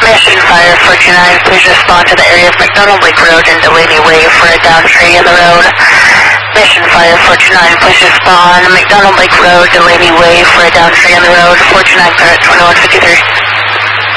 Mission Fire 49, please respond to the area of McDonald Lake Road and Delaney Way for a down tree in the road. Mission Fire 49, please respond. McDonald Lake Road, Delaney Way for a down tree in the road. 49 Parrot 2153.